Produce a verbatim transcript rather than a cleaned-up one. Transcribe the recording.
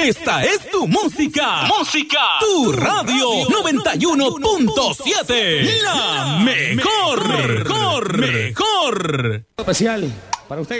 Esta es tu música. Música. Tu radio noventa y uno punto siete. La mejor. Mejor. Mejor. Especial para usted.